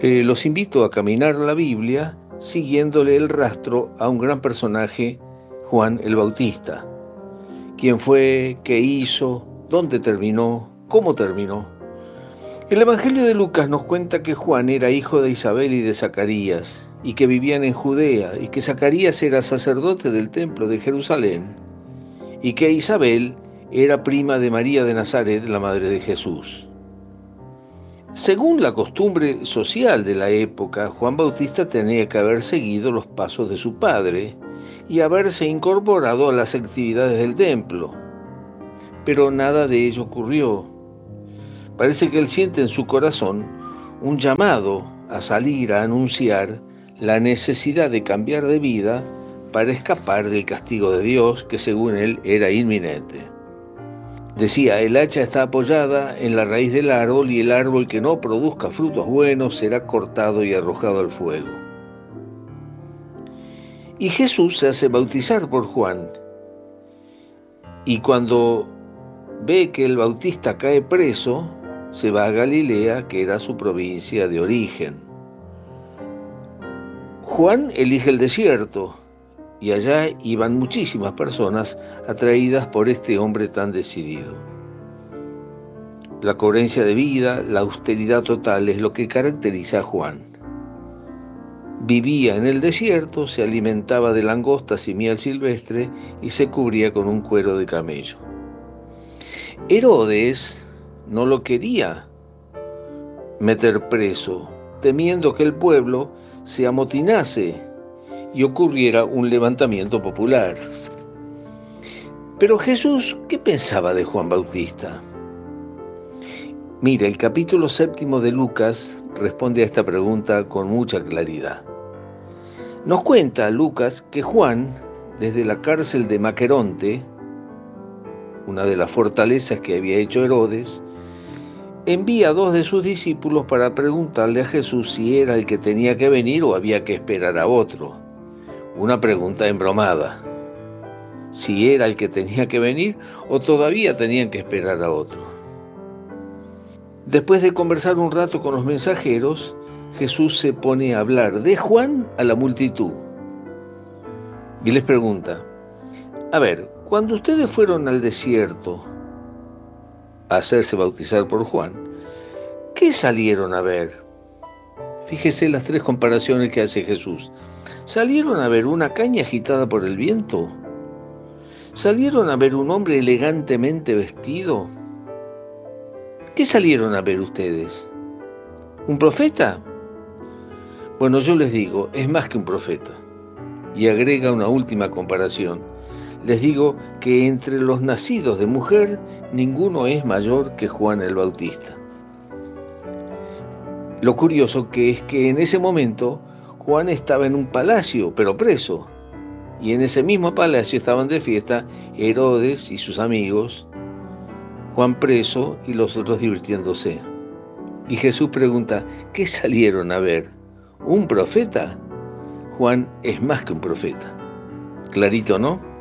Los invito a caminar la Biblia siguiéndole el rastro a un gran personaje, Juan el Bautista. ¿Quién fue? ¿Qué hizo? ¿Dónde terminó? ¿Cómo terminó? El Evangelio de Lucas nos cuenta que Juan era hijo de Isabel y de Zacarías, y que vivían en Judea, y que Zacarías era sacerdote del templo de Jerusalén, y que Isabel era prima de María de Nazaret, la madre de Jesús. Según la costumbre social de la época, Juan Bautista tenía que haber seguido los pasos de su padre y haberse incorporado a las actividades del templo. Pero nada de ello ocurrió. Parece que él siente en su corazón un llamado a salir a anunciar la necesidad de cambiar de vida para escapar del castigo de Dios, que según él era inminente. Decía, el hacha está apoyada en la raíz del árbol, y el árbol que no produzca frutos buenos será cortado y arrojado al fuego. Y Jesús se hace bautizar por Juan, y cuando ve que el Bautista cae preso, se va a Galilea, que era su provincia de origen. Juan elige el desierto, y allá iban muchísimas personas atraídas por este hombre tan decidido. La coherencia de vida, la austeridad total es lo que caracteriza a Juan. Vivía en el desierto, se alimentaba de langostas y miel silvestre y se cubría con un cuero de camello. Herodes no lo quería meter preso, temiendo que el pueblo se amotinase y ocurriera un levantamiento popular. Pero Jesús, ¿qué pensaba de Juan Bautista? Mira, el capítulo 7 de Lucas responde a esta pregunta con mucha claridad. Nos cuenta Lucas que Juan, desde la cárcel de Maqueronte, una de las fortalezas que había hecho Herodes, envía a 2 de sus discípulos para preguntarle a Jesús si era el que tenía que venir o había que esperar a otro. Una pregunta embromada. Si era el que tenía que venir o todavía tenían que esperar a otro. Después de conversar un rato con los mensajeros, Jesús se pone a hablar de Juan a la multitud. Y les pregunta, a ver, cuando ustedes fueron al desierto a hacerse bautizar por Juan, ¿qué salieron a ver? Fíjese las 3 comparaciones que hace Jesús. ¿Salieron a ver una caña agitada por el viento? ¿Salieron a ver un hombre elegantemente vestido? ¿Qué salieron a ver ustedes? ¿Un profeta? Bueno, yo les digo, es más que un profeta. Y agrega una última comparación. Les digo que entre los nacidos de mujer, ninguno es mayor que Juan el Bautista. Lo curioso que es que en ese momento Juan estaba en un palacio, pero preso. Y en ese mismo palacio estaban de fiesta Herodes y sus amigos, Juan preso y los otros divirtiéndose. Y Jesús pregunta, ¿qué salieron a ver? ¿Un profeta? Juan es más que un profeta. Clarito, ¿no?